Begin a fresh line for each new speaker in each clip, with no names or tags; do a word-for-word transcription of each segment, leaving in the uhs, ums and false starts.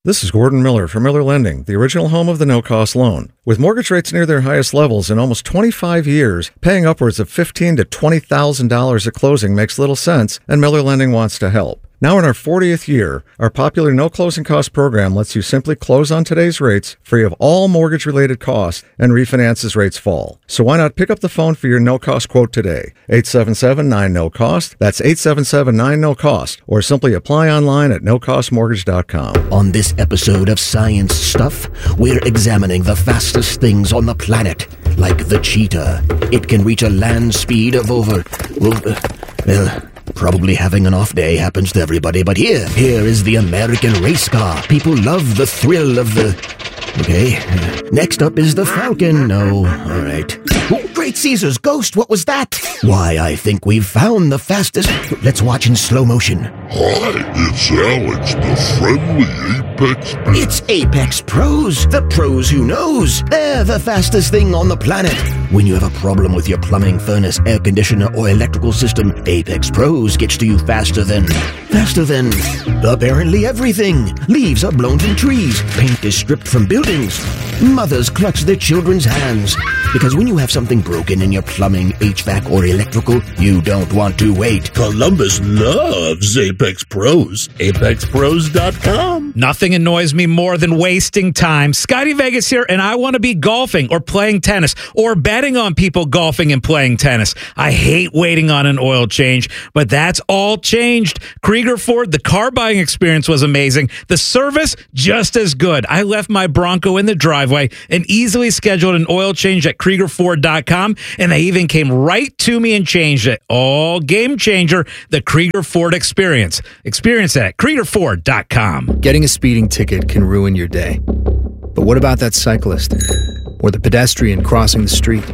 This is Gordon Miller from Miller Lending, the original home of the no-cost loan. With mortgage rates near their highest levels in almost twenty-five years, paying upwards of fifteen thousand to twenty thousand dollars at closing makes little sense, and Miller Lending wants to help. Now in our fortieth year, our popular no closing cost program lets you simply close on today's rates, free of all mortgage-related costs, and refinance as rates fall. So why not pick up the phone for your no-cost quote today? eight seven seven, nine, N O C O S T. That's eight seven seven, nine, N O C O S T. Or simply apply online at no cost mortgage dot com.
On this episode of Science Stuff, we're examining the fastest things on the planet, like the cheetah. It can reach a land speed of over... over well... Probably having an off day happens to everybody, but here, here is the American race car. People love the thrill of the... Okay. Next up is the Falcon. No, all right. Oh, Great Caesar's ghost, what was that? Why, I think we've found the fastest... Let's watch in slow motion.
Hi, it's Alex, the friendly Apex Pro.
It's Apex Pros, the pros who knows. They're the fastest thing on the planet. When you have a problem with your plumbing, furnace, air conditioner, or electrical system, Apex Pros gets to you faster than... Faster than... apparently everything. Leaves are blown from trees. Paint is stripped from buildings. Mothers clutch their children's hands. Because when you have something broken in your plumbing, H V A C, or electrical, you don't want to wait.
Columbus loves Apex Pros. Apex Pros dot com.
Nothing annoys me more than wasting time. Scotty Vegas here, and I want to be golfing or playing tennis or betting on people golfing and playing tennis. I hate waiting on an oil change, but that's all changed. Krieger Ford, the car buying experience was amazing. The service, just as good. I left my Bronco in the driveway and easily scheduled an oil change at Krieger Ford dot com, and they even came right to me and changed it. All game changer, the Krieger Ford experience. Experience it at Krieger Ford dot com.
Getting a speeding ticket can ruin your day. But what about that cyclist? Or the pedestrian crossing the street?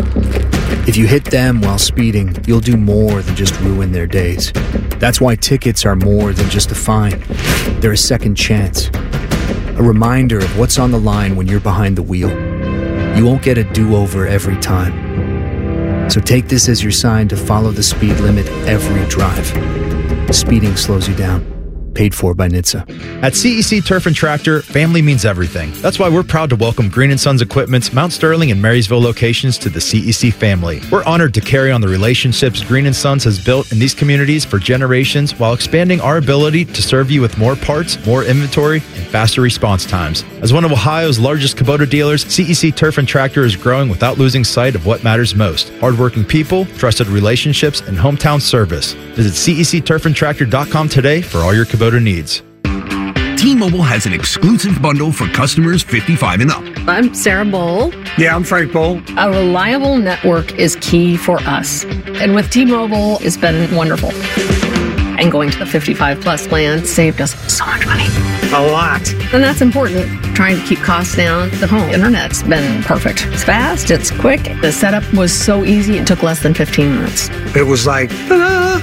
If you hit them while speeding, you'll do more than just ruin their days. That's why tickets are more than just a fine. They're a second chance. A reminder of what's on the line when you're behind the wheel. You won't get a do-over every time. So take this as your sign to follow the speed limit every drive. Speeding slows you down. Paid for by N H T S A.
At C E C Turf and Tractor, family means everything. That's why we're proud to welcome Green and Sons Equipment's Mount Sterling and Marysville locations to the C E C family. We're honored to carry on the relationships Green and Sons has built in these communities for generations while expanding our ability to serve you with more parts, more inventory, and faster response times. As one of Ohio's largest Kubota dealers, C E C Turf and Tractor is growing without losing sight of what matters most. Hardworking people, trusted relationships, and hometown service. Visit C E C turf and tractor dot com today for all your Kubota needs.
T-Mobile has an exclusive bundle for customers fifty-five and up.
I'm Sarah Bowl.
Yeah, I'm Frank Bowl.
A reliable network is key for us. And with T-Mobile, it's been wonderful. And going to the fifty-five plus plan saved us so much money.
A lot.
And that's important. Trying to keep costs down. The home internet's been perfect. It's fast, it's quick. The setup was so easy, it took less than fifteen minutes.
It was like, ah.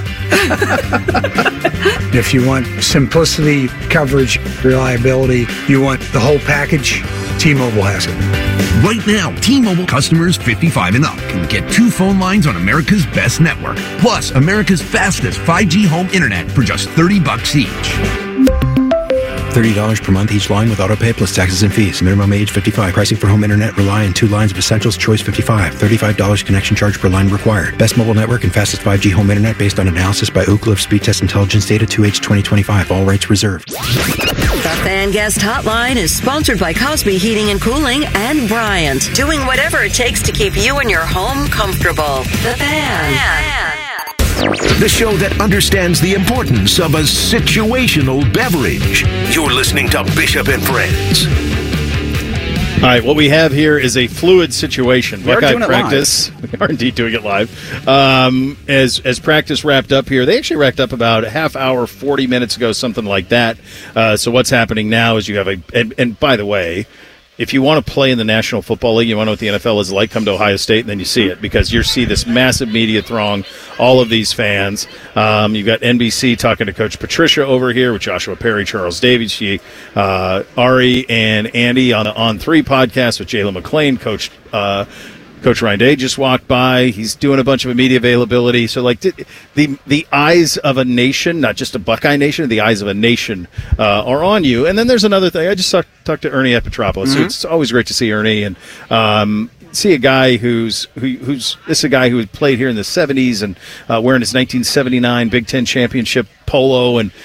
If you want simplicity, coverage, reliability, you want the whole package, T-Mobile has it.
Right now, T-Mobile customers fifty-five and up can get two phone lines on America's best network, plus America's fastest five G home internet for just thirty bucks each.
thirty dollars per month each line with autopay plus taxes and fees. Minimum age fifty-five. Pricing for home internet rely on two lines of Essentials. Choice fifty-five. thirty-five dollars connection charge per line required. Best mobile network and fastest five G home internet based on analysis by Oak Cliff Speed Test Intelligence Data two H twenty twenty-five. All rights reserved.
The Fan Guest Hotline is sponsored by Cosby Heating and Cooling and Bryant, doing whatever it takes to keep you and your home comfortable. The Fan. Fan.
The show that understands the importance of a situational beverage. You're listening to Bishop and Friends.
All right, what we have here is a fluid situation.
We are
Buckeye
doing it
practice.
live.
We are indeed doing it live. Um, as as practice wrapped up here, they actually wrapped up about a half hour, forty minutes ago, something like that. Uh, so what's happening now is you have a, and, and by the way, if you want to play in the National Football League, you want to know what the N F L is like, come to Ohio State, and then you see it, because you see this massive media throng, all of these fans. Um, you've got N B C talking to Coach Patricia over here with Joshua Perry, Charles Davies, she, uh, Ari, and Andy on the On three podcast with Jaylen McClain, Coach uh, Coach Ryan Day just walked by. He's doing a bunch of media availability. So, like, the the eyes of a nation, not just a Buckeye nation, the eyes of a nation uh, are on you. And then there's another thing. I just talked, talked to Ernie Epitropoulos. Mm-hmm. It's always great to see Ernie and um, see a guy who's who, who's this is a guy who had played here in the seventies and uh, wearing his nineteen seventy-nine Big Ten championship polo, and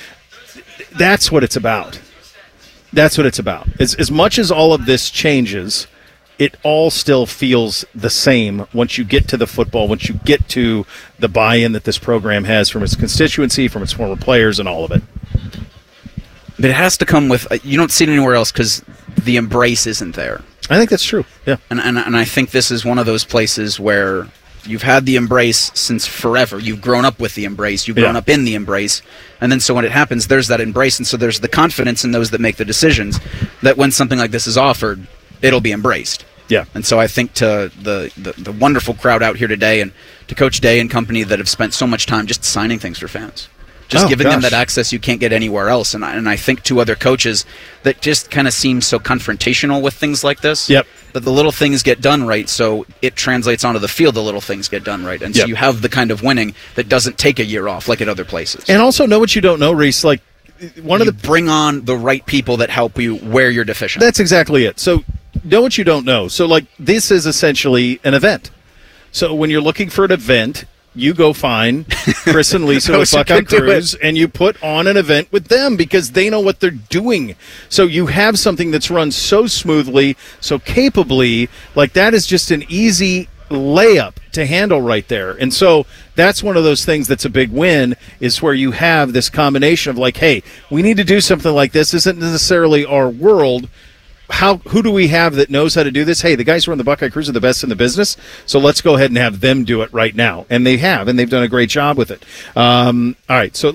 that's what it's about. That's what it's about. As, as much as all of this changes, it all still feels the same once you get to the football, once you get to the buy-in that this program has from its constituency, from its former players, and all of it.
But it has to come with, you don't see it anywhere else because the embrace isn't there.
I think that's true, yeah.
And, and and I think this is one of those places where you've had the embrace since forever. You've grown up with the embrace. You've grown
Yeah.
up in the embrace. And then so when it happens, there's that embrace. And so there's the confidence in those that make the decisions that when something like this is offered, it'll be embraced.
Yeah.
And so I think to the, the, the wonderful crowd out here today and to Coach Day and company that have spent so much time just signing things for fans. Just
Oh,
giving them
gosh.
that access you can't get anywhere else. And I, and I think to other coaches that just kind of seem so confrontational with things like this.
Yep.
That the little things get done right, so it translates onto the field, the little things get done right. And so
Yep.
you have the kind of winning that doesn't take a year off like at other places.
And also know what you don't know, Reese. Like, one
you
of the
bring on the right people that help you where you're deficient.
That's exactly it. So know what you don't know. So, like, this is essentially an event. So when you're looking for an event, you go find Chris and Lisa with
Coach, you
Buckeye
can do it.
Cruise, and you put on an event with them because they know what they're doing. So you have something that's run so smoothly, so capably, like that is just an easy layup to handle right there. And so that's one of those things that's a big win, is where you have this combination of like, hey, we need to do something like this. This isn't necessarily our world. How who do we have that knows how to do this? Hey, the guys who run the Buckeye Cruise are the best in the business, so let's go ahead and have them do it right now. And they have, and they've done a great job with it. Um, all right, so